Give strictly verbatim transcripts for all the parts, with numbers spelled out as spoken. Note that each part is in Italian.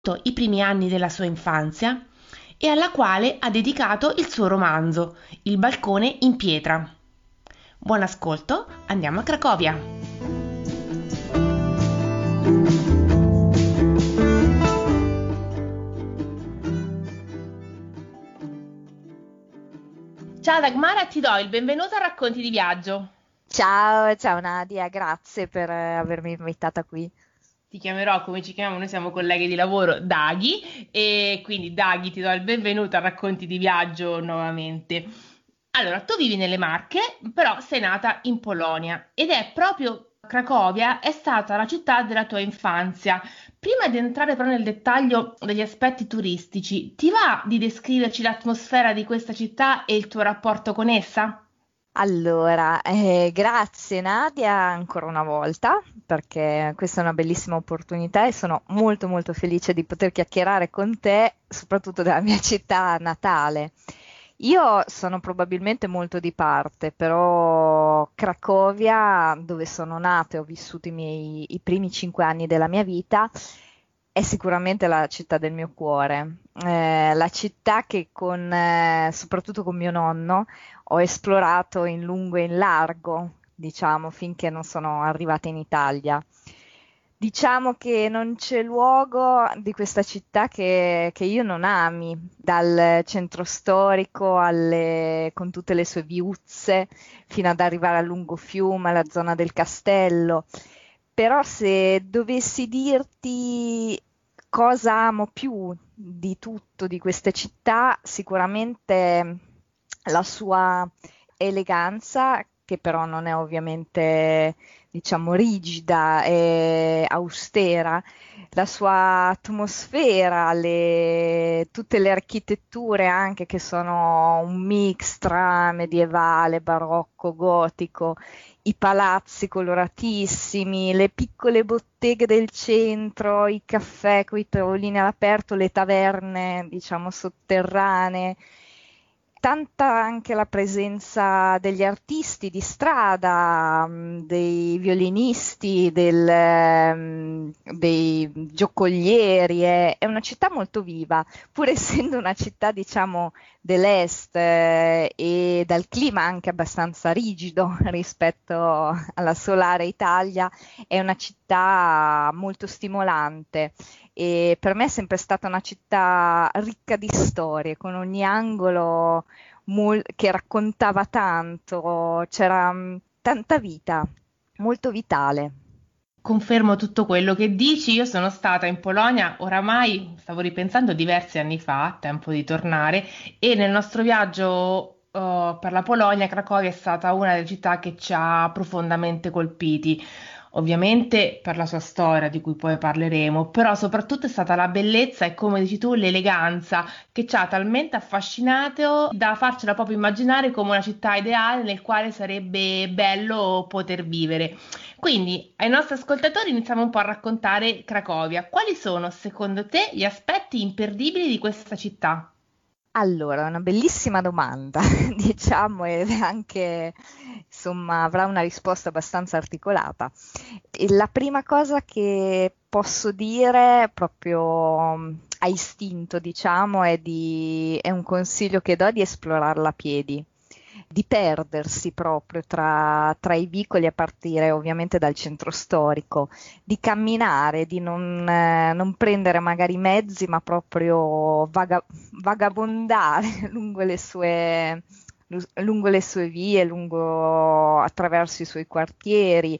i primi anni della sua infanzia e alla quale ha dedicato il suo romanzo Il balcone in pietra. Buon ascolto, andiamo a Cracovia. Ciao Dagmara, ti do il benvenuto a Racconti di Viaggio. Ciao, ciao Nadia, grazie per eh, avermi invitata qui. Ti chiamerò come ci chiamiamo, noi siamo colleghe di lavoro, Daghi, e quindi Daghi ti do il benvenuto a Racconti di Viaggio nuovamente. Allora, tu vivi nelle Marche, però sei nata in Polonia ed è proprio Cracovia è stata la città della tua infanzia. Prima di entrare però nel dettaglio degli aspetti turistici, ti va di descriverci l'atmosfera di questa città e il tuo rapporto con essa? Allora, eh, grazie Nadia ancora una volta, perché questa è una bellissima opportunità e sono molto molto felice di poter chiacchierare con te, soprattutto della mia città natale. Io sono probabilmente molto di parte, però Cracovia, dove sono nata e ho vissuto i miei, i primi cinque anni della mia vita, è sicuramente la città del mio cuore. Eh, la città che con, eh, soprattutto con mio nonno, ho esplorato in lungo e in largo, diciamo, finché non sono arrivata in Italia. Diciamo che non c'è luogo di questa città che, che io non ami, dal centro storico alle- con tutte le sue viuzze, fino ad arrivare al lungofiume, alla zona del castello. Però se dovessi dirti cosa amo più di tutto di queste città, sicuramente la sua eleganza, che però non è ovviamente, diciamo, rigida e austera, la sua atmosfera, le- tutte le architetture anche che sono un mix tra medievale, barocco, gotico, i palazzi coloratissimi, le piccole botteghe del centro, i caffè con i tavolini all'aperto, le taverne, diciamo, sotterranee. Tanta anche la presenza degli artisti di strada, mh, dei violinisti, del, mh, dei giocolieri. È, è una città molto viva, pur essendo una città, diciamo, dell'est eh, e dal clima anche abbastanza rigido rispetto alla solare Italia, è una città molto stimolante e per me è sempre stata una città ricca di storie, con ogni angolo mol- che raccontava tanto, c'era mh, tanta vita, molto vitale. Confermo tutto quello che dici. Io sono stata in Polonia oramai, stavo ripensando diversi anni fa, tempo di tornare, e nel nostro viaggio eh, per la Polonia, Cracovia è stata una delle città che ci ha profondamente colpiti. Ovviamente per la sua storia, di cui poi parleremo, però soprattutto è stata la bellezza e, come dici tu, l'eleganza che ci ha talmente affascinato da farcela proprio immaginare come una città ideale nel quale sarebbe bello poter vivere. Quindi, ai nostri ascoltatori iniziamo un po' a raccontare Cracovia. Quali sono, secondo te, gli aspetti imperdibili di questa città? Allora, una bellissima domanda, diciamo, ed è anche, insomma, avrà una risposta abbastanza articolata. E la prima cosa che posso dire, proprio mh, a istinto, diciamo, è di, è un consiglio che do di esplorarla a piedi, di perdersi proprio tra, tra i vicoli a partire ovviamente dal centro storico, di camminare, di non, eh, non prendere magari mezzi, ma proprio vaga- vagabondare lungo le sue, lu- lungo le sue vie, lungo, attraverso i suoi quartieri,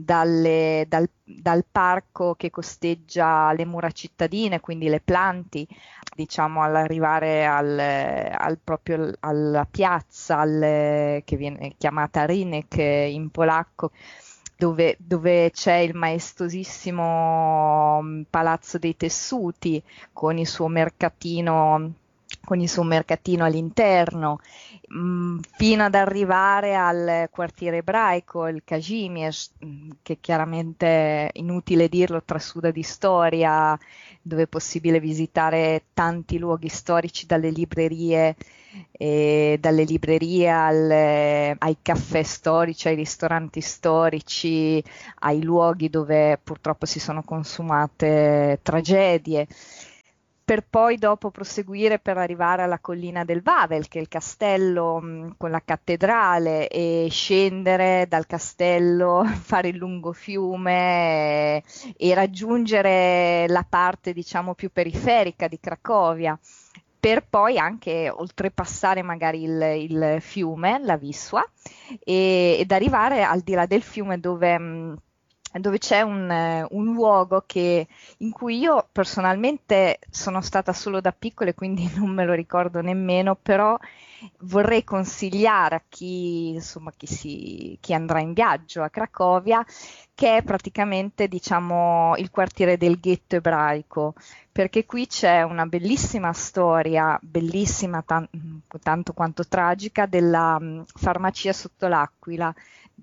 dalle- dal, dal parco che costeggia le mura cittadine, quindi le planti, diciamo all'arrivare al, al proprio alla piazza al- che viene chiamata Rynek in polacco, dove, dove c'è il maestosissimo mm, Palazzo dei Tessuti con il suo mercatino, con il suo mercatino all'interno, mm, fino ad arrivare al quartiere ebraico, il Kazimierz, mm, che chiaramente è inutile dirlo, trasuda di storia, dove è possibile visitare tanti luoghi storici, dalle librerie, e dalle librerie al- ai caffè storici, ai ristoranti storici, ai luoghi dove purtroppo si sono consumate tragedie. per poi dopo proseguire per arrivare alla collina del Wawel, che è il castello mh, con la cattedrale, e scendere dal castello, fare il lungo fiume e, e raggiungere la parte, diciamo, più periferica di Cracovia, per poi anche oltrepassare magari il, il fiume, la Wisła, e, ed arrivare al di là del fiume dove... mh, dove c'è un, eh, un luogo che, in cui io personalmente sono stata solo da piccola e quindi non me lo ricordo nemmeno, però vorrei consigliare a chi, insomma, chi, si, chi andrà in viaggio a Cracovia, che è praticamente, diciamo, il quartiere del ghetto ebraico, perché qui c'è una bellissima storia, bellissima tan- tanto quanto tragica, della mh, farmacia sotto l'Aquila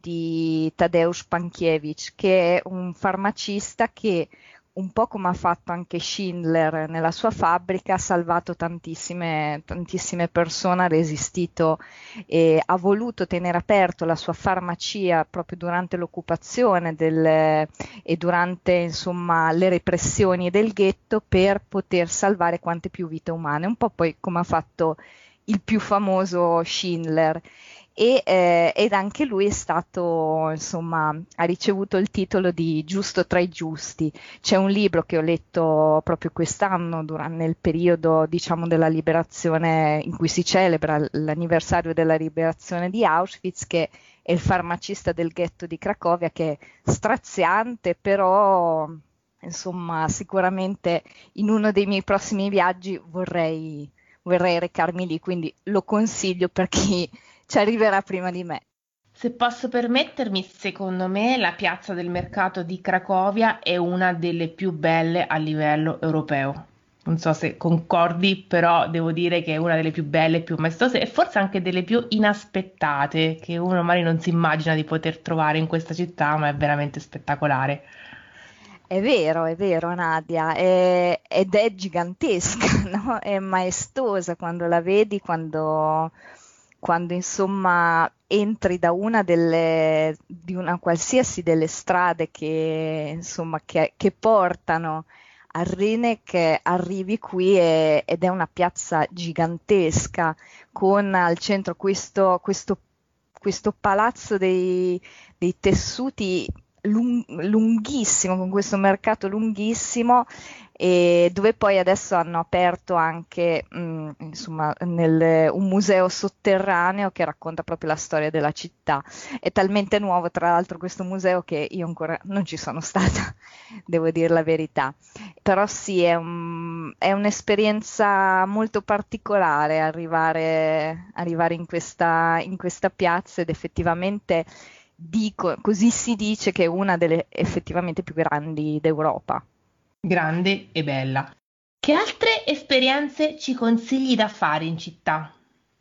di Tadeusz Pankiewicz, che è un farmacista che, un po' come ha fatto anche Schindler nella sua fabbrica, ha salvato tantissime, tantissime persone, ha resistito e ha voluto tenere aperto la sua farmacia proprio durante l'occupazione del, e durante, insomma, le repressioni del ghetto, per poter salvare quante più vite umane, un po' poi come ha fatto il più famoso Schindler. E, eh, ed anche lui è stato, insomma, ha ricevuto il titolo di Giusto tra i giusti. C'è un libro che ho letto proprio quest'anno, durante, nel periodo, diciamo, della liberazione, in cui si celebra l'anniversario della liberazione di Auschwitz, che è Il farmacista del ghetto di Cracovia, che è straziante, però, insomma, sicuramente in uno dei miei prossimi viaggi vorrei, vorrei recarmi lì, quindi lo consiglio per chi ci arriverà prima di me. Se posso permettermi, secondo me la piazza del mercato di Cracovia è una delle più belle a livello europeo. Non so se concordi, però devo dire che è una delle più belle, più maestose e forse anche delle più inaspettate, che uno magari non si immagina di poter trovare in questa città, ma è veramente spettacolare. È vero, è vero, Nadia, è- ed è gigantesca, no? È maestosa quando la vedi, quando, quando insomma entri da una delle, di una qualsiasi delle strade che, insomma, che, che portano a Rene, arrivi qui e- ed è una piazza gigantesca con al centro questo, questo, questo palazzo dei, dei tessuti lung- lunghissimo, con questo mercato lunghissimo, e dove poi adesso hanno aperto anche mh, insomma, nel- un museo sotterraneo che racconta proprio la storia della città. È talmente nuovo, tra l'altro, questo museo, che io ancora non ci sono stata, devo dire la verità. Però sì, è un- è un'esperienza molto particolare arrivare, arrivare in questa, in questa piazza, ed effettivamente dico, così si dice che è una delle effettivamente più grandi d'Europa. Grande e bella. Che altre esperienze ci consigli da fare in città?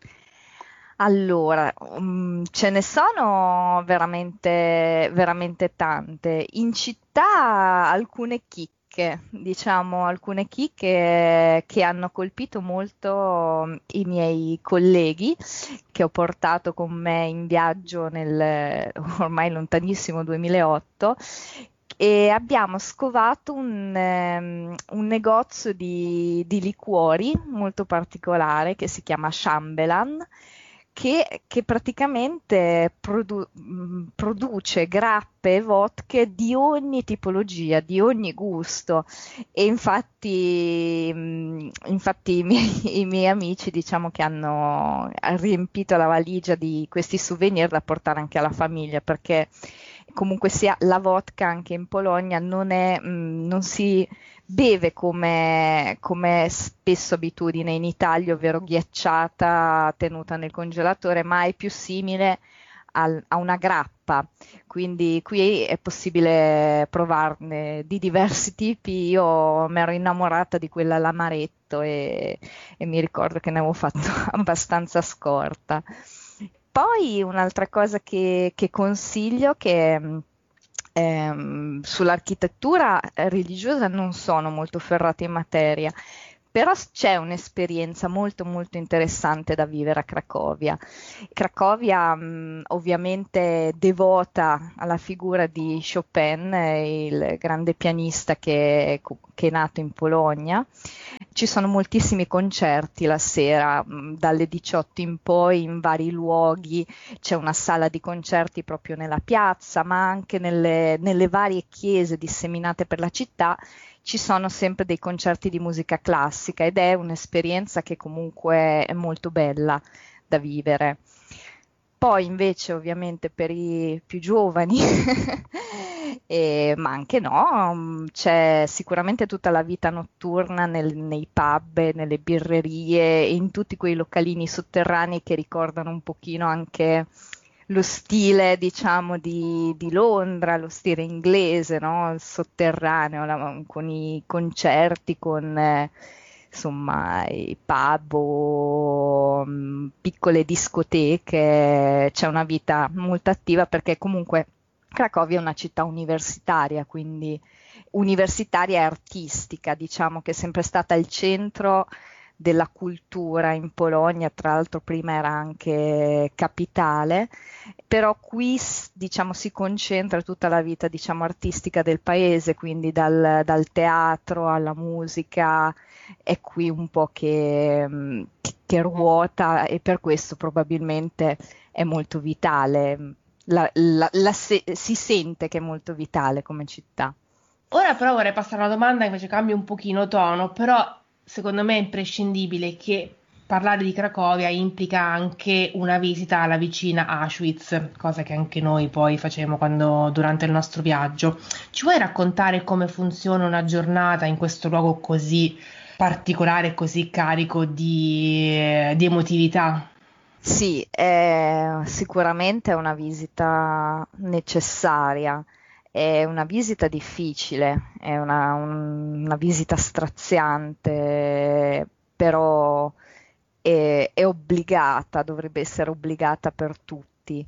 Allora, mm, ce ne sono veramente, veramente tante. In città alcune chicche, diciamo, alcune chicche che hanno colpito molto mm, i miei colleghi, che ho portato con me in viaggio nel ormai lontanissimo duemilaotto. E abbiamo scovato un, ehm, un negozio di, di liquori molto particolare che si chiama Chambelan, che, che praticamente produ- mh, produce grappe e vodka di ogni tipologia, di ogni gusto. E infatti, mh, infatti i miei, i miei amici, diciamo, che hanno riempito la valigia di questi souvenir da portare anche alla famiglia, perché comunque sia la vodka anche in Polonia non è, mh, non si beve come, come spesso abitudine in Italia, ovvero ghiacciata, tenuta nel congelatore, ma è più simile al- a una grappa. Quindi qui è possibile provarne di diversi tipi. Io mi ero innamorata di quella all'amaretto, e, e mi ricordo che ne avevo fatto abbastanza scorta. Poi un'altra cosa che, che consiglio, che mh, ehm, sull'architettura eh, religiosa non sono molto ferrata in materia, però s- c'è un'esperienza molto molto interessante da vivere a Cracovia. Cracovia, mh, ovviamente devota alla figura di Chopin, eh, il grande pianista che, che è nato in Polonia. ci sono moltissimi concerti la sera, mh, dalle diciotto in poi in vari luoghi, c'è una sala di concerti proprio nella piazza, ma anche nelle, nelle varie chiese disseminate per la città ci sono sempre dei concerti di musica classica ed è un'esperienza che comunque è molto bella da vivere. Poi invece ovviamente per i più giovani, e- ma anche no, mm, c'è sicuramente tutta la vita notturna nel- nei pub, e nelle birrerie, e in tutti quei localini sotterranei che ricordano un pochino anche lo stile, diciamo, di, di Londra, lo stile inglese, no? Il sotterraneo, la- con i concerti, con eh, insomma i pub o mh, piccole discoteche. C'è una vita molto attiva perché comunque Cracovia è una città universitaria, quindi universitaria e artistica, diciamo che è sempre stata il centro della cultura in Polonia, tra l'altro prima era anche capitale, però qui s- diciamo si concentra tutta la vita diciamo artistica del paese, quindi dal, dal teatro alla musica, è qui un po' che, mh, che che ruota e per questo probabilmente è molto vitale. La- la- la se- si sente che è molto vitale come città. Ora però vorrei passare a una domanda che invece cambia un pochino tono, però secondo me è imprescindibile che parlare di Cracovia implica anche una visita alla vicina Auschwitz, cosa che anche noi poi facemmo quando, durante il nostro viaggio. Ci vuoi raccontare come funziona una giornata in questo luogo così particolare e così carico di, di emotività? Sì, è sicuramente è una visita necessaria, è una visita difficile, è una, un- una visita straziante, però è, è obbligata, dovrebbe essere obbligata per tutti.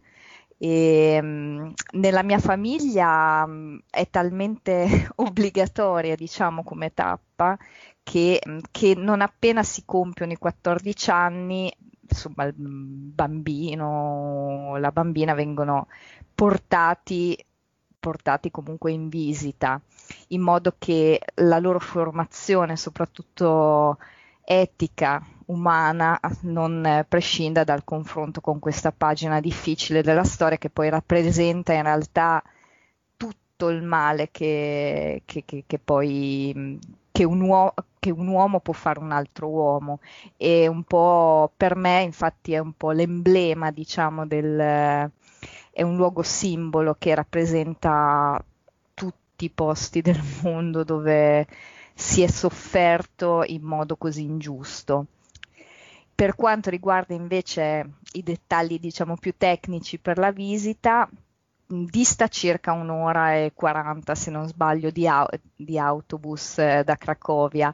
E, mh, nella mia famiglia mh, è talmente obbligatoria, diciamo, come tappa che, mh, che non appena si compiono i quattordici anni, insomma, il bambino o la bambina vengono portati, portati comunque in visita, in modo che la loro formazione, soprattutto etica, umana, non eh, prescinda dal confronto con questa pagina difficile della storia che poi rappresenta in realtà tutto il male che, che- che- che poi mh, che un uo- che un uomo può fare a un altro uomo. E un po' per me, infatti, è un po' l'emblema, diciamo, del, è un luogo simbolo che rappresenta tutti i posti del mondo dove si è sofferto in modo così ingiusto. Per quanto riguarda invece i dettagli, diciamo, più tecnici per la visita, mh, dista circa un'ora e quaranta, se non sbaglio, di, au- di autobus eh, da Cracovia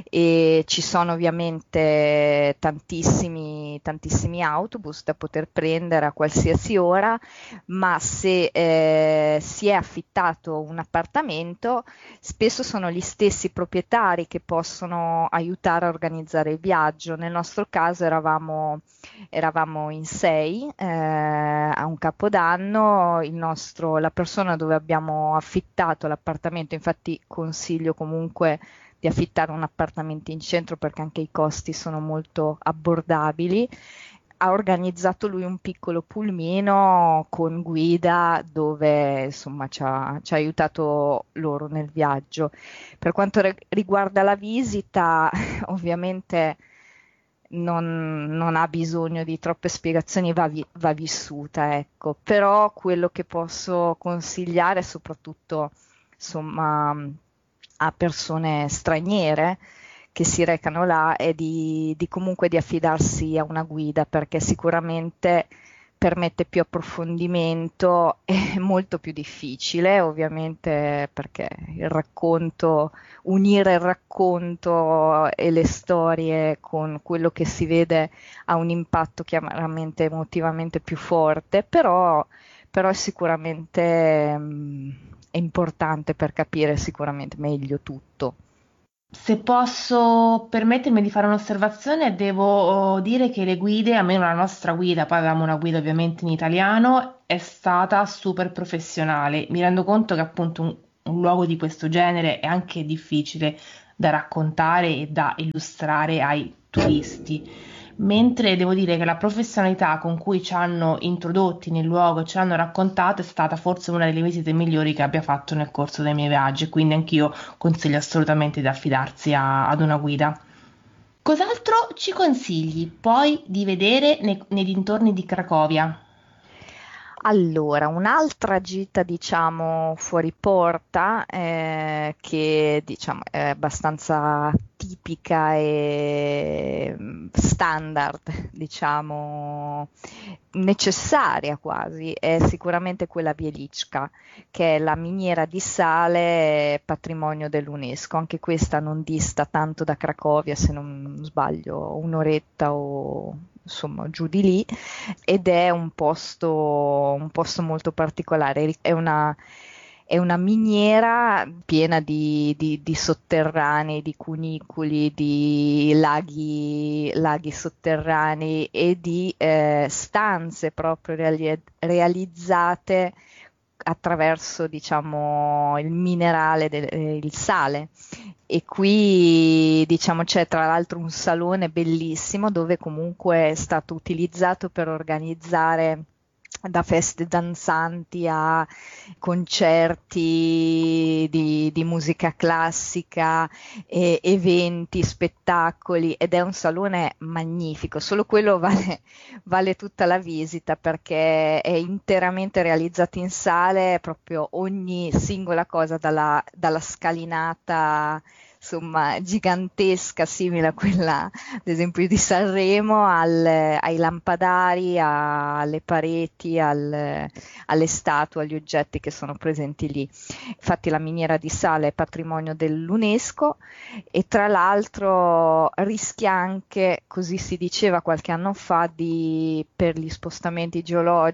e ci sono ovviamente tantissimi, tantissimi autobus da poter prendere a qualsiasi ora, ma se eh, si è affittato un appartamento, spesso sono gli stessi proprietari che possono aiutare a organizzare il viaggio. Nel nostro caso eravamo, eravamo in sei eh, a un capodanno, il nostro, la persona dove abbiamo affittato l'appartamento, infatti consiglio comunque di affittare un appartamento in centro perché anche i costi sono molto abbordabili. Ha organizzato lui un piccolo pulmino con guida dove insomma ci ha, ci ha aiutato loro nel viaggio. Per quanto re- riguarda la visita, ovviamente non, non ha bisogno di troppe spiegazioni, va, vi- va vissuta, ecco. Però quello che posso consigliare, soprattutto insomma, a persone straniere che si recano là, è di, di comunque di affidarsi a una guida perché sicuramente permette più approfondimento, è molto più difficile, ovviamente perché il racconto, unire il racconto e le storie con quello che si vede ha un impatto chiaramente emotivamente più forte, però, però è sicuramente mm, è importante per capire sicuramente meglio tutto. Se posso permettermi di fare un'osservazione, devo oh, dire che le guide, almeno la nostra guida, poi avevamo una guida ovviamente in italiano, è stata super professionale. Mi rendo conto che appunto un, un luogo di questo genere è anche difficile da raccontare e da illustrare ai turisti. Mentre devo dire che la professionalità con cui ci hanno introdotti nel luogo e ci hanno raccontato è stata forse una delle visite migliori che abbia fatto nel corso dei miei viaggi, quindi anch'io consiglio assolutamente di affidarsi a- ad una guida. Cos'altro ci consigli poi di vedere nei, nei dintorni di Cracovia? Allora, un'altra gita, diciamo, fuori porta, eh, che diciamo è abbastanza tipica e mm, standard, diciamo, necessaria quasi, è sicuramente quella Wieliczka, che è la miniera di sale patrimonio dell'UNESCO. Anche questa non dista tanto da Cracovia, se non sbaglio, un'oretta o insomma giù di lì, ed è un posto, un posto molto particolare. È una, è una miniera piena di, di- di sotterranei, di cunicoli, di laghi, laghi sotterranei e di eh, stanze proprio reali- realizzate attraverso, diciamo, il minerale, del, eh, il sale. E qui, diciamo, c'è tra l'altro un salone bellissimo dove comunque è stato utilizzato per organizzare da feste danzanti a concerti di, di musica classica, e eventi, spettacoli, ed è un salone magnifico. Solo quello vale, vale tutta la visita perché è interamente realizzato in sale, proprio ogni singola cosa, dalla, dalla scalinata insomma gigantesca, simile a quella ad esempio di Sanremo, al- ai lampadari, a- alle pareti, al- alle statue, agli oggetti che sono presenti lì. Infatti la miniera di sale è patrimonio dell'UNESCO, e tra l'altro rischia anche, così si diceva qualche anno fa, di, per gli spostamenti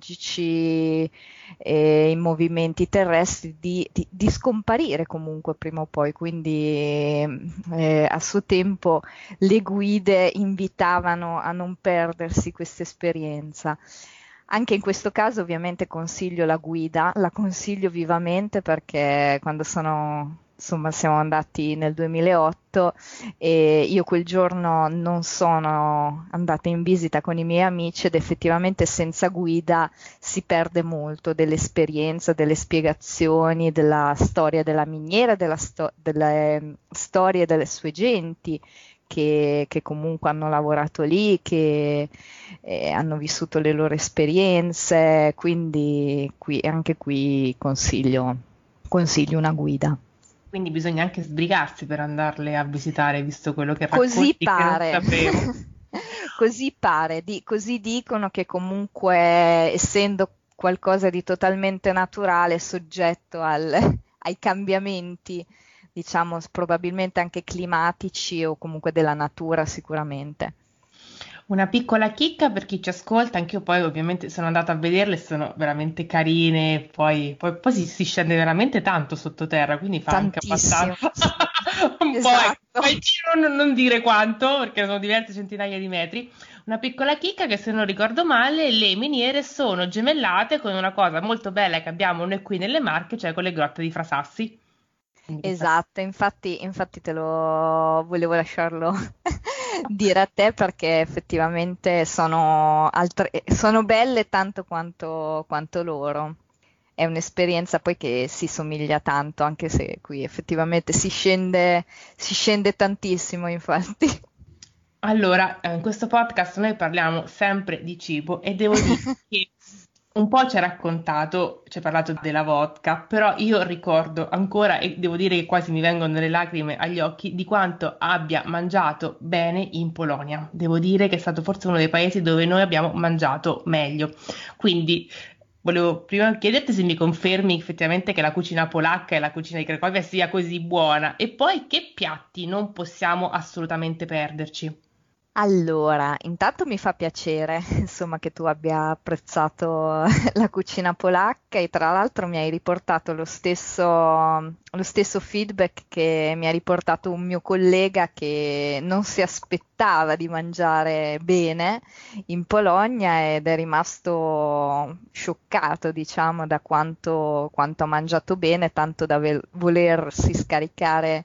geologici e i movimenti terrestri, di, di- di scomparire comunque prima o poi. Quindi eh, a suo tempo le guide invitavano a non perdersi questa esperienza. Anche in questo caso ovviamente consiglio la guida, la consiglio vivamente, perché quando sono, insomma, siamo andati nel duemilaotto e io quel giorno non sono andata in visita con i miei amici, ed effettivamente senza guida si perde molto dell'esperienza, delle spiegazioni, della storia della miniera, della sto- delle ehm, storie delle sue genti che, che comunque hanno lavorato lì, che eh, hanno vissuto le loro esperienze. Quindi qui, anche qui consiglio, consiglio una guida. Quindi bisogna anche sbrigarsi per andarle a visitare, visto quello che Così racconti, che non pare, sapevo. così pare, di- così dicono, che comunque, essendo qualcosa di totalmente naturale, soggetto al- ai cambiamenti, diciamo, s- probabilmente anche climatici o comunque della natura sicuramente. Una piccola chicca per chi ci ascolta, anch'io poi ovviamente sono andata a vederle, sono veramente carine, poi, poi, poi si, si scende veramente tanto sottoterra, quindi fa anche Tantissimo, abbastanza sì. un po', ecco, Esatto. fai il giro, non, non dire quanto, perché sono diverse centinaia di metri. Una piccola chicca che, se non ricordo male, le miniere sono gemellate con una cosa molto bella che abbiamo noi qui nelle Marche, cioè con le grotte di Frasassi. Quindi questa- Esatto, infatti, infatti te lo volevo lasciarlo dire a te, perché effettivamente sono, altre- sono belle tanto quanto, quanto loro. È un'esperienza poi che si somiglia tanto, anche se qui effettivamente si scende, si scende tantissimo, infatti. Allora, eh, in questo podcast noi parliamo sempre di cibo e devo dire che un po' ci ha raccontato, ci ha parlato della vodka, però io ricordo ancora, e devo dire che quasi mi vengono le lacrime agli occhi, di quanto abbia mangiato bene in Polonia. Devo dire che è stato forse uno dei paesi dove noi abbiamo mangiato meglio. Quindi volevo prima chiederti se mi confermi effettivamente che la cucina polacca e la cucina di Cracovia sia così buona, e poi che piatti non possiamo assolutamente perderci. Allora, intanto mi fa piacere, insomma, che tu abbia apprezzato la cucina polacca, e tra l'altro mi hai riportato lo stesso, lo stesso feedback che mi ha riportato un mio collega, che non si aspettava di mangiare bene in Polonia ed è rimasto scioccato, diciamo, da quanto, quanto ha mangiato bene, tanto da vel- volersi scaricare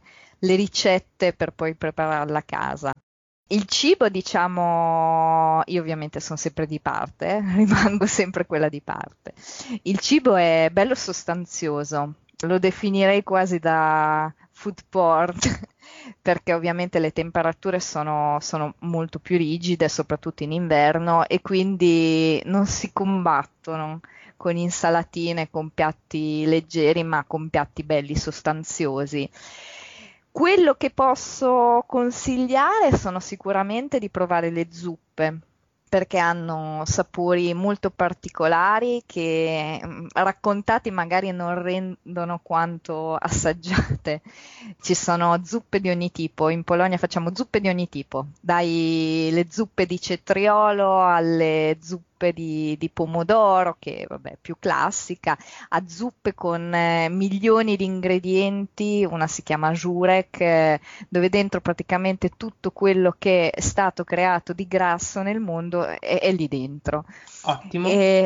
le ricette per poi prepararla a casa. Il cibo, diciamo, io ovviamente sono sempre di parte, eh, rimango sempre quella di parte. Il cibo è bello sostanzioso, lo definirei quasi da food porn, perché ovviamente le temperature sono, sono molto più rigide, soprattutto in inverno, e quindi non si combattono con insalatine, con piatti leggeri, ma con piatti belli sostanziosi. Quello che posso consigliare sono sicuramente di provare le zuppe, perché hanno sapori molto particolari che mm, raccontati magari non rendono quanto assaggiate. Ci sono zuppe di ogni tipo, in Polonia facciamo zuppe di ogni tipo, dai le zuppe di cetriolo alle zuppe di, di pomodoro, che vabbè è più classica, a zuppe con eh, milioni di ingredienti, una si chiama Żurek, eh, dove dentro praticamente tutto quello che è stato creato di grasso nel mondo è, è lì dentro. Ottimo. E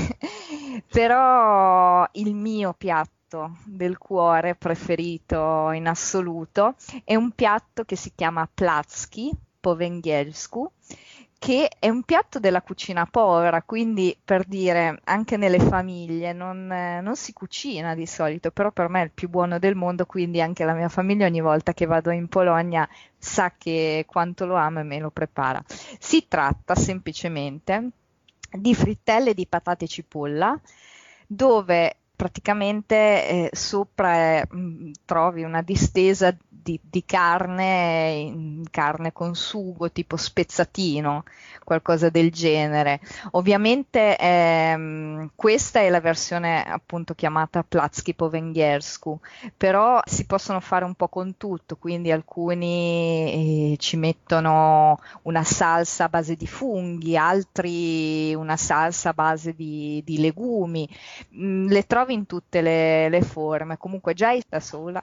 però il mio piatto del cuore preferito in assoluto è un piatto che si chiama placki po węgiersku, che è un piatto della cucina povera, quindi per dire, anche nelle famiglie non, eh, non si cucina di solito, però per me è il più buono del mondo, quindi anche la mia famiglia ogni volta che vado in Polonia sa che quanto lo amo e me lo prepara. Si tratta semplicemente di frittelle di patate e cipolla, dove praticamente eh, sopra eh, mh, trovi una distesa di, di carne, in- carne con sugo, tipo spezzatino, qualcosa del genere. Ovviamente ehm, questa è la versione appunto chiamata placki po węgiersku, però si possono fare un po' con tutto, quindi alcuni eh, ci mettono una salsa a base di funghi, altri una salsa a base di, di legumi. Mm, le trovi in tutte le, le forme, comunque già da sola.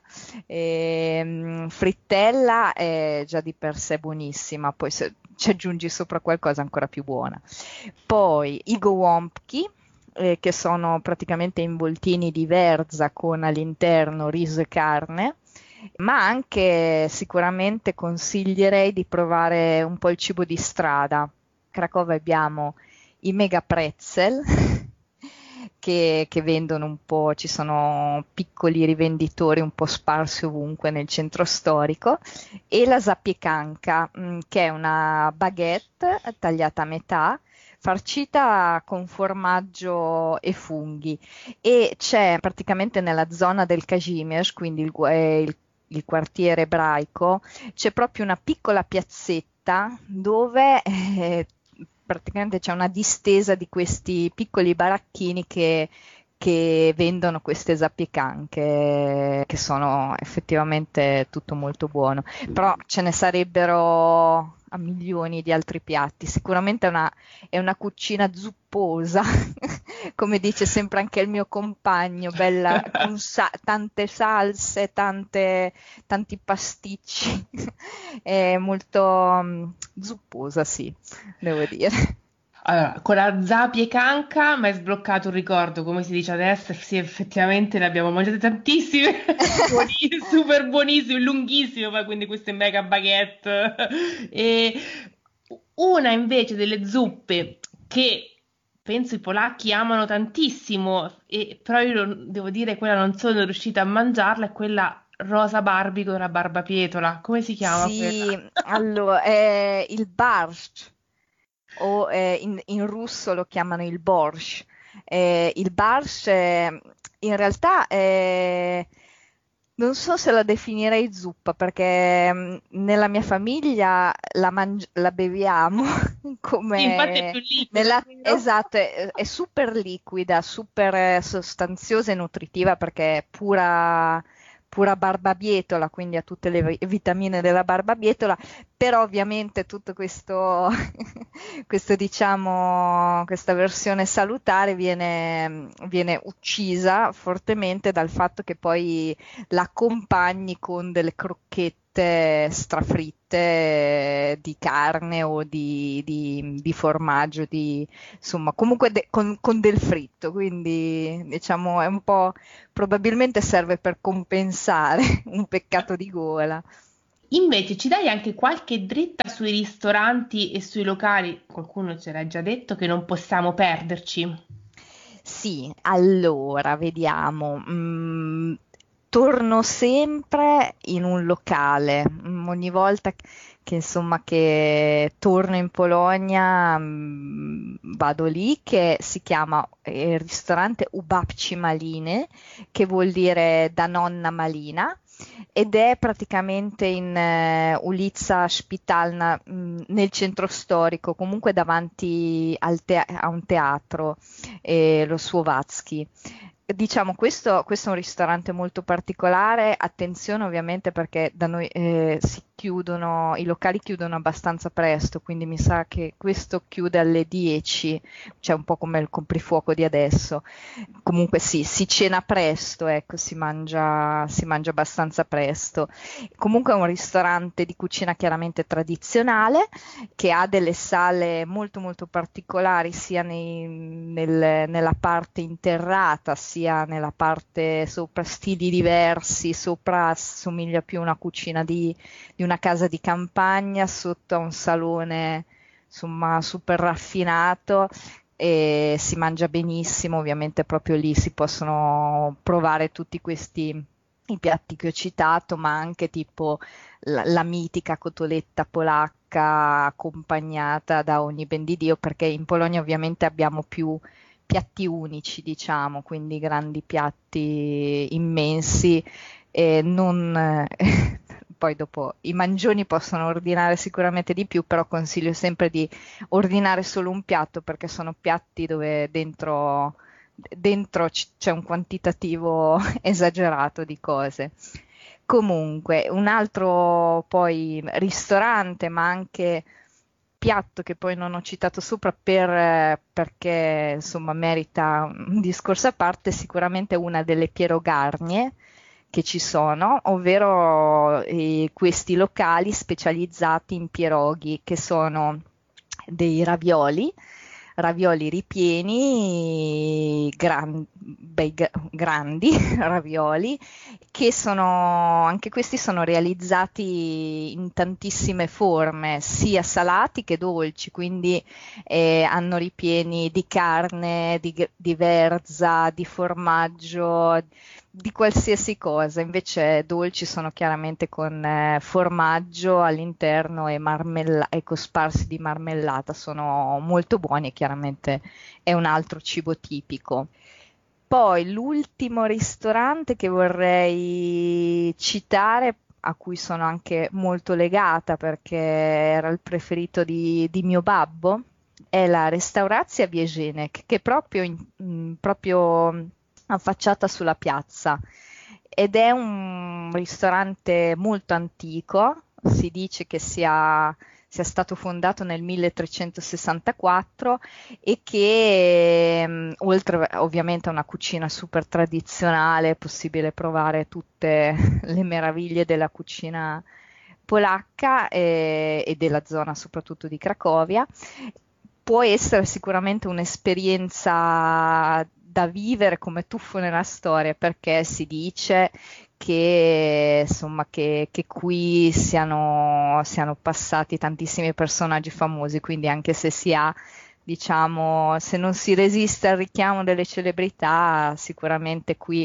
Ehm, frittella è già di per sé buonissima, poi se ci aggiungi sopra qualcosa ancora più buona. Poi i gołąbki, eh, che sono praticamente involtini di verza con all'interno riso e carne, ma anche sicuramente consiglierei di provare un po' il cibo di strada. A Cracovia abbiamo i mega pretzel che, che vendono un po', ci sono piccoli rivenditori un po' sparsi ovunque nel centro storico, e la zapiekanka, mh, che è una baguette tagliata a metà, farcita con formaggio e funghi, e c'è praticamente nella zona del Kazimierz, quindi il, gu- eh, il il quartiere ebraico, c'è proprio una piccola piazzetta dove eh, praticamente c'è una distesa di questi piccoli baracchini che, che vendono queste zappicanche, che sono effettivamente tutto molto buono. Però ce ne sarebbero a milioni di altri piatti. Sicuramente è una, è una cucina zupposa, come dice sempre anche il mio compagno, bella con sa- tante salse, tante, tanti pasticci. È molto mm, zupposa, sì, devo dire. Allora, con la zapiecanca mi hai sbloccato un ricordo, come si dice adesso, sì, effettivamente ne abbiamo mangiate tantissime, buoni- super buonissime, lunghissime, poi quindi queste mega baguette. E una invece delle zuppe che penso i polacchi amano tantissimo, e, però io non- devo dire quella non sono riuscita a mangiarla, è quella rosa Barbie con la barbabietola. Come si chiama quella? Sì, allora, è il barst, o eh, in, in russo lo chiamano il borщ. Eh, il barsh eh, in realtà è, non so se la definirei zuppa, perché mm, nella mia famiglia la, mangi- la beviamo Sì, infatti è come più liquida, nella, vero? esatto, è, è super liquida, super eh, sostanziosa e nutritiva, perché è pura, pura barbabietola, quindi ha tutte le vi- vitamine della barbabietola, però ovviamente tutto questo, questo, diciamo, questa versione salutare viene, viene uccisa fortemente dal fatto che poi la accompagni con delle crocchette fritte, strafritte di carne o di, di- di formaggio, di, insomma, comunque de- con, con del fritto, quindi diciamo è un po', probabilmente serve per compensare un peccato di gola. Invece ci dai anche qualche dritta sui ristoranti e sui locali, qualcuno ce l'ha già detto, che non possiamo perderci. Sì, allora vediamo. Mm, torno sempre in un locale. Mm, ogni volta che insomma che torno in Polonia, mm, vado lì, che si chiama eh, il ristorante U Babci Maline, che vuol dire da nonna Malina. Ed è praticamente in eh, Ulica Spitalna, mh, nel centro storico, comunque davanti al te- a un teatro, eh, lo Słowacji. Diciamo, questo, questo è un ristorante molto particolare, attenzione ovviamente perché da noi eh, si chiudono, i locali chiudono abbastanza presto, quindi mi sa che questo chiude alle dieci, cioè un po' come il coprifuoco di adesso. Comunque sì, si cena presto, ecco, si mangia, si mangia abbastanza presto. Comunque è un ristorante di cucina chiaramente tradizionale che ha delle sale molto molto particolari sia nei- nel- nella parte interrata sia nella parte sopra, stili diversi, sopra somiglia più a una cucina di, di una casa di campagna, sotto a un salone insomma super raffinato e si mangia benissimo, ovviamente proprio lì si possono provare tutti questi i piatti che ho citato, ma anche tipo la, la mitica cotoletta polacca accompagnata da ogni ben di Dio, perché in Polonia ovviamente abbiamo più piatti unici, diciamo, quindi grandi piatti immensi e non... eh, poi dopo i mangioni possono ordinare sicuramente di più, però consiglio sempre di ordinare solo un piatto perché sono piatti dove dentro, dentro c- c'è un quantitativo esagerato di cose. Comunque, un altro poi ristorante, ma anche piatto che poi non ho citato sopra per, eh, perché insomma merita un discorso a parte, sicuramente una delle pierogarnie che ci sono, ovvero eh, questi locali specializzati in pieroghi, che sono dei ravioli, ravioli ripieni, gran- bei gra- grandi ravioli, che sono, anche questi sono realizzati in tantissime forme, sia salati che dolci, quindi eh, hanno ripieni di carne, di, gr- di verza, di formaggio, di qualsiasi cosa. Invece dolci sono chiaramente con eh, formaggio all'interno e, marmella- e cosparsi di marmellata, sono molto buoni e chiaramente è un altro cibo tipico. Poi l'ultimo ristorante che vorrei citare, a cui sono anche molto legata perché era il preferito di, di mio babbo, è la Restaurazia Bieżenek, che è proprio, in- mh, proprio affacciata sulla piazza ed è un ristorante molto antico, si dice che sia, sia stato fondato nel milletrecentosessantaquattro e che mh, oltre ovviamente a una cucina super tradizionale, è possibile provare tutte le meraviglie della cucina polacca e, e della zona soprattutto di Cracovia. Può essere sicuramente un'esperienza da vivere come tuffo nella storia, perché si dice che, insomma, che, che qui siano, siano passati tantissimi personaggi famosi, quindi anche se si ha, diciamo, se non si resiste al richiamo delle celebrità, sicuramente qui,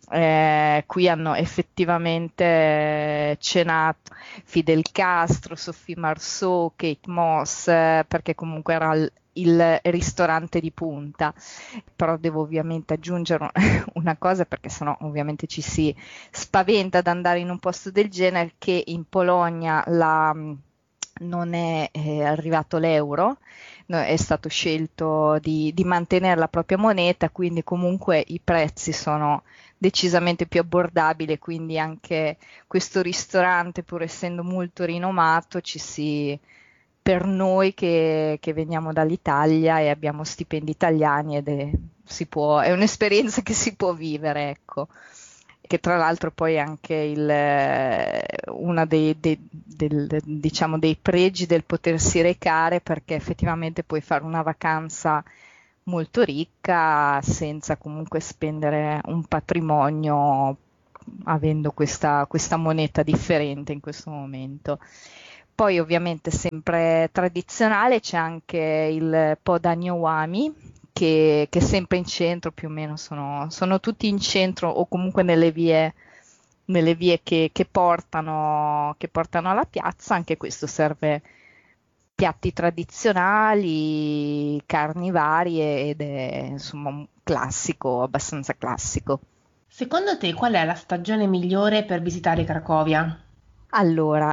eh, qui hanno effettivamente eh, cenato Fidel Castro, Sophie Marceau, Kate Moss, eh, perché comunque era il, il ristorante di punta. Però devo ovviamente aggiungere una cosa perché sennò ovviamente ci si spaventa ad andare in un posto del genere, che in Polonia la, non è eh, arrivato l'euro, no, è stato scelto di, di mantenere la propria moneta, quindi comunque i prezzi sono decisamente più abbordabili, quindi anche questo ristorante, pur essendo molto rinomato, ci si, per noi che, che veniamo dall'Italia e abbiamo stipendi italiani ed è, si può, è un'esperienza che si può vivere, ecco. che tra l'altro poi è anche il, eh, uno dei, dei, del, del- diciamo, dei pregi del potersi recare, perché effettivamente puoi fare una vacanza molto ricca senza comunque spendere un patrimonio, avendo questa, questa moneta differente in questo momento. Poi ovviamente sempre tradizionale c'è anche il Po d'Agno Wami, che, che è sempre in centro, più o meno sono, sono tutti in centro o comunque nelle vie, nelle vie che, che portano, che portano alla piazza. Anche questo serve piatti tradizionali, carni varie ed è insomma un classico, abbastanza classico. Secondo te qual è la stagione migliore per visitare Cracovia? Allora,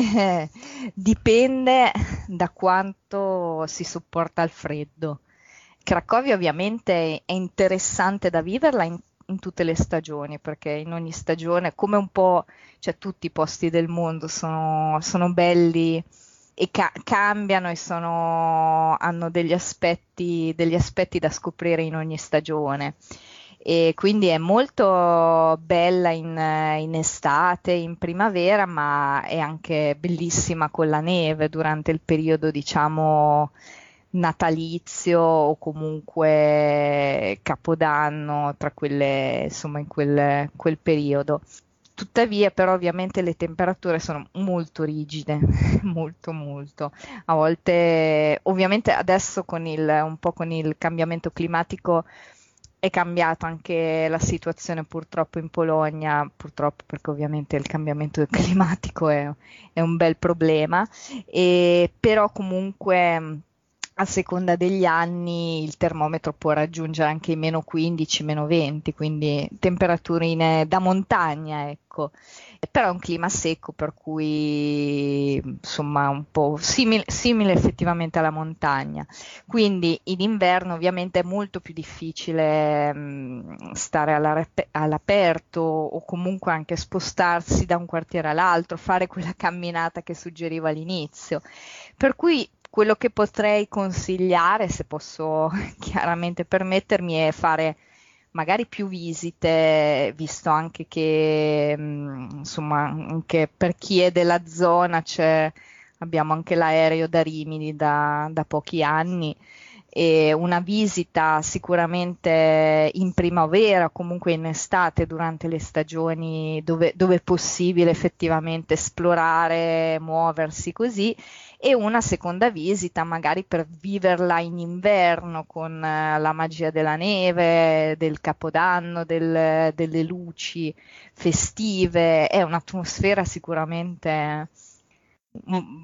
dipende da quanto si sopporta il freddo. Cracovia ovviamente è interessante da viverla in, in tutte le stagioni, perché in ogni stagione, come un po', cioè tutti i posti del mondo sono, sono belli e ca- cambiano e sono, hanno degli aspetti, degli aspetti da scoprire in ogni stagione. E quindi è molto bella in, in estate, in primavera, ma è anche bellissima con la neve durante il periodo, diciamo, natalizio o comunque Capodanno, tra quelle, insomma, in quel, quel periodo. Tuttavia, però, ovviamente le temperature sono molto rigide, molto, molto. A volte, ovviamente adesso con il, un po' con il cambiamento climatico è cambiata anche la situazione purtroppo in Polonia, purtroppo perché ovviamente il cambiamento climatico è, è un bel problema, e, però comunque a seconda degli anni il termometro può raggiungere anche i meno quindici, meno venti, quindi temperaturine da montagna, ecco. Però è un clima secco, per cui insomma un po' simile, simile effettivamente alla montagna. Quindi in inverno ovviamente è molto più difficile mh, stare alla- all'aperto o comunque anche spostarsi da un quartiere all'altro, fare quella camminata che suggerivo all'inizio. Per cui quello che potrei consigliare, se posso chiaramente permettermi, è fare magari più visite, visto anche che, mh, insomma, anche per chi è della zona c'è, abbiamo anche l'aereo da Rimini da, da pochi anni, e una visita sicuramente in primavera, comunque in estate, durante le stagioni dove, dove è possibile effettivamente esplorare, muoversi così, e una seconda visita magari per viverla in inverno con eh, la magia della neve, del Capodanno, del- delle luci festive. È un'atmosfera sicuramente m-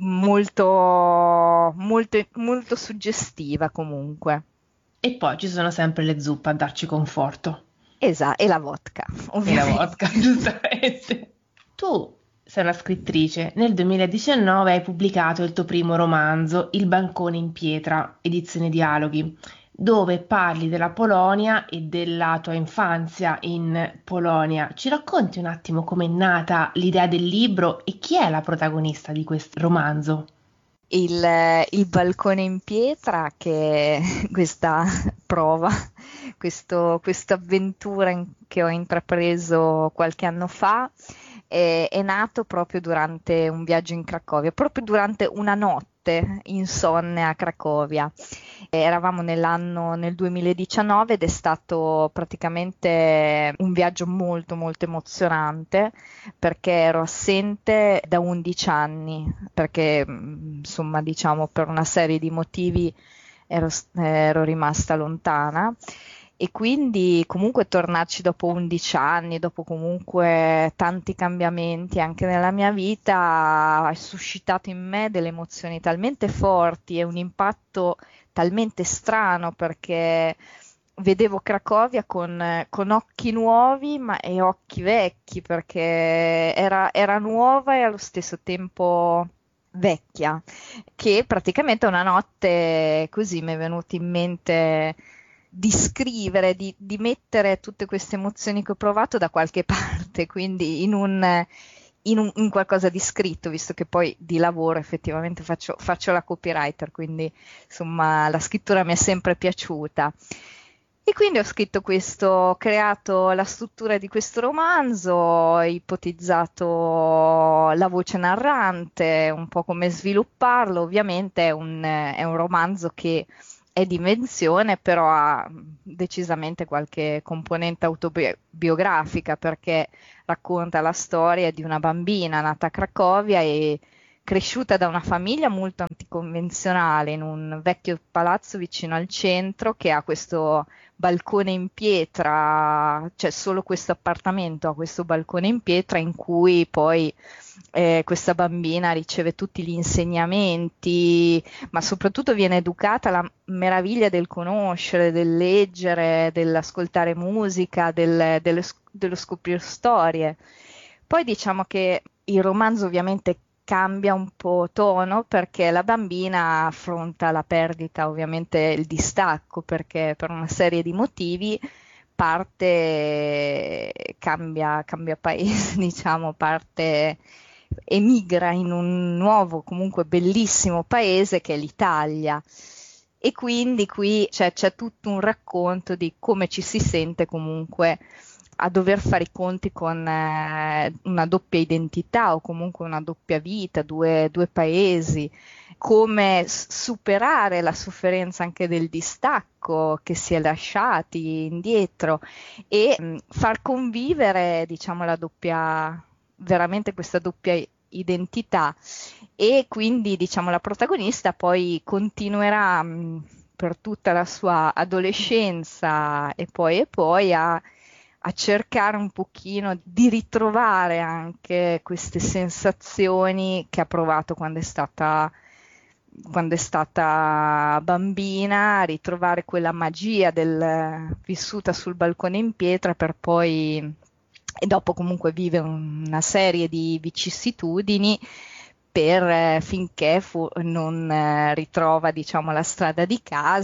molto, molto, molto suggestiva comunque. E poi ci sono sempre le zuppe a darci conforto. Esatto, e la vodka, E la vodka, ovviamente. giustamente. Tu sei una scrittrice. Nel duemiladiciannove hai pubblicato il tuo primo romanzo, Il bancone in pietra, edizione Dialoghi, dove parli della Polonia e della tua infanzia in Polonia. Ci racconti un attimo com'è nata l'idea del libro e chi è la protagonista di questo romanzo? Il, il balcone in pietra, che è questa prova, questo, questa avventura in- che ho intrapreso qualche anno fa, è, è nato proprio durante un viaggio in Cracovia, proprio durante una notte insonne a Cracovia. Eravamo nell'anno nel duemiladiciannove ed è stato praticamente un viaggio molto molto emozionante, perché ero assente da undici anni, perché mh, insomma diciamo per una serie di motivi ero, s- ero rimasta lontana, e quindi comunque tornarci dopo undici anni, dopo comunque tanti cambiamenti anche nella mia vita, ha suscitato in me delle emozioni talmente forti e un impatto talmente strano, perché vedevo Cracovia con, con occhi nuovi ma e occhi vecchi, perché era, era nuova e allo stesso tempo vecchia, che praticamente una notte così mi è venuto in mente di scrivere, di, di mettere tutte queste emozioni che ho provato da qualche parte, quindi in un, in un- in qualcosa di scritto, visto che poi di lavoro effettivamente faccio, faccio la copywriter, quindi insomma la scrittura mi è sempre piaciuta. E quindi ho scritto questo, ho creato la struttura di questo romanzo, ho ipotizzato la voce narrante, un po' come svilupparlo. Ovviamente è un, è un romanzo che è di invenzione, però ha decisamente qualche componente autobiografica, perché racconta la storia di una bambina nata a Cracovia e cresciuta da una famiglia molto anticonvenzionale in un vecchio palazzo vicino al centro che ha questo balcone in pietra, cioè solo questo appartamento ha questo balcone in pietra in cui poi eh, questa bambina riceve tutti gli insegnamenti, ma soprattutto viene educata alla meraviglia del conoscere, del leggere, dell'ascoltare musica, del, dello, dello scoprire storie. Poi diciamo che il romanzo ovviamente cambia un po' tono perché la bambina affronta la perdita, ovviamente il distacco, perché per una serie di motivi parte, cambia, cambia paese, diciamo, parte, emigra in un nuovo, comunque bellissimo paese che è l'Italia. E quindi qui c'è, c'è tutto un racconto di come ci si sente comunque a dover fare i conti con eh, una doppia identità o comunque una doppia vita, due, due paesi, come s- superare la sofferenza anche del distacco che si è lasciati indietro e mh, far convivere, diciamo, la doppia, veramente questa doppia identità. E quindi, diciamo, la protagonista poi continuerà mh, per tutta la sua adolescenza e poi e poi a a cercare un pochino di ritrovare anche queste sensazioni che ha provato quando è stata, quando è stata bambina, ritrovare quella magia del vissuta sul balcone in pietra per poi e dopo comunque vive una serie di vicissitudini per eh, finché fu- non eh, ritrova, diciamo, la strada di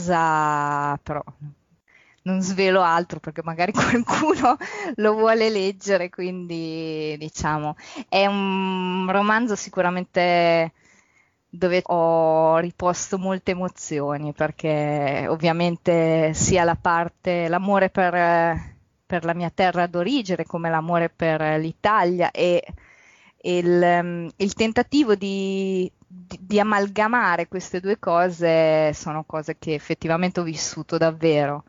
casa, però non svelo altro perché magari qualcuno lo vuole leggere, quindi diciamo è un romanzo sicuramente dove ho riposto molte emozioni, perché ovviamente sia la parte, l'amore per, per la mia terra d'origine, come l'amore per l'Italia e il, ehm, il tentativo di, di- di amalgamare queste due cose sono cose che effettivamente ho vissuto davvero.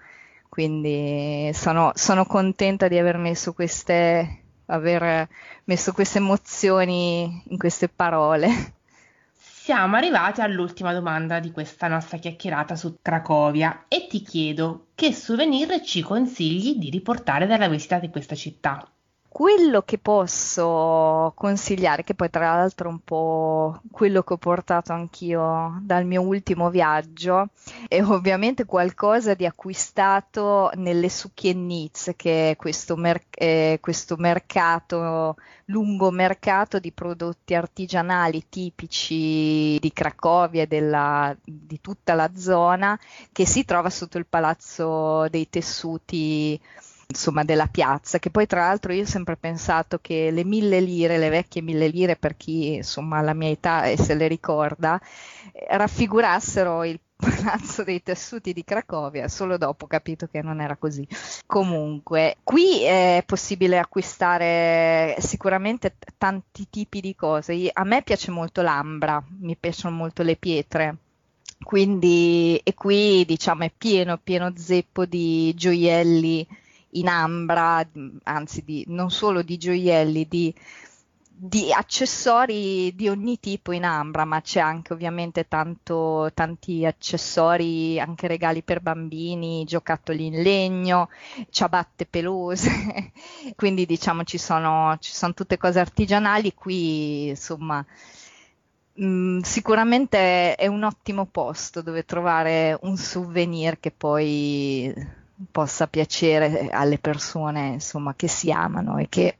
Quindi sono, sono contenta di aver messo queste, aver messo queste emozioni in queste parole. Siamo arrivati all'ultima domanda di questa nostra chiacchierata su Cracovia e ti chiedo che souvenir ci consigli di riportare dalla visita di questa città? Quello che posso consigliare, che poi tra l'altro è un po' quello che ho portato anch'io dal mio ultimo viaggio, è ovviamente qualcosa di acquistato nelle Succhiennitz, che è questo, mer- eh, questo mercato, lungo mercato di prodotti artigianali tipici di Cracovia e della- di tutta la zona, che si trova sotto il Palazzo dei Tessuti, insomma, della piazza, che poi tra l'altro io ho sempre pensato che le mille lire, le vecchie mille lire per chi insomma ha la mia età e se le ricorda, eh, raffigurassero il Palazzo dei Tessuti di Cracovia, solo dopo ho capito che non era così. Comunque, qui è possibile acquistare sicuramente t- tanti tipi di cose. Io- A me piace molto l'ambra, mi piacciono molto le pietre. Quindi, e qui diciamo è pieno, pieno zeppo di gioielli in ambra, mh, anzi di, non solo di gioielli, di, di accessori di ogni tipo in ambra, ma c'è anche ovviamente tanto, tanti accessori, anche regali per bambini, giocattoli in legno, ciabatte pelose, quindi diciamo ci sono, ci sono tutte cose artigianali qui, insomma. Mm, sicuramente è un ottimo posto dove trovare un souvenir che poi possa piacere alle persone, insomma, che si amano e che,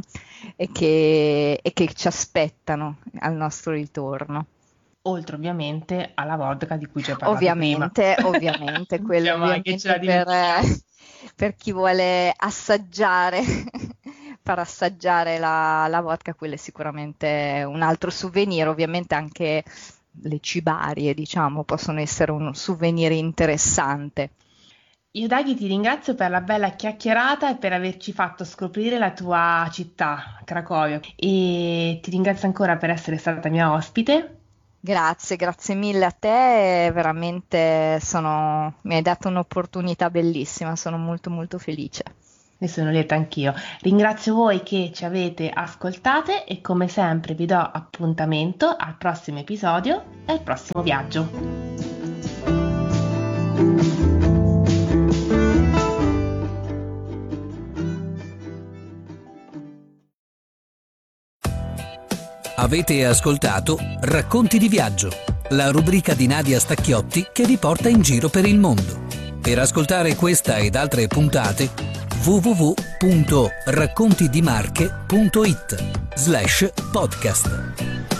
e che, e che ci aspettano al nostro ritorno. Oltre ovviamente alla vodka di cui ci hai parlato prima. Ovviamente, ovviamente, Non quello sia mai che ce la ovviamente per, dimentichiamo. eh, per chi vuole assaggiare, far assaggiare la, la vodka, quello è sicuramente un altro souvenir, ovviamente anche le cibarie, diciamo, possono essere un souvenir interessante. Io Daghi ti ringrazio per la bella chiacchierata e per averci fatto scoprire la tua città, Cracovia, e ti ringrazio ancora per essere stata mia ospite. Grazie, grazie mille a te, veramente sono, mi hai dato un'opportunità bellissima, sono molto molto felice. Ne sono lieta anch'io. Ringrazio voi che ci avete ascoltate e come sempre vi do appuntamento al prossimo episodio e al prossimo viaggio. Avete ascoltato Racconti di viaggio, la rubrica di Nadia Stacchiotti che vi porta in giro per il mondo. Per ascoltare questa ed altre puntate w w w punto raccontidimarche punto it slash podcast.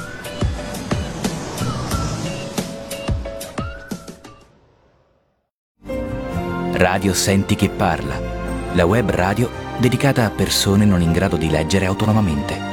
Radio Senti che parla, la web radio dedicata a persone non in grado di leggere autonomamente.